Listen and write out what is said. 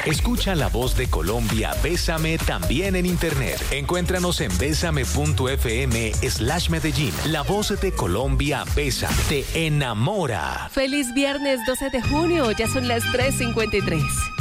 Escucha La Voz de Colombia, Bésame también en internet. Encuéntranos en besame.fm/Medellín. La Voz de Colombia, Bésame, te enamora. Feliz viernes 12 de junio, ya son las 3:53.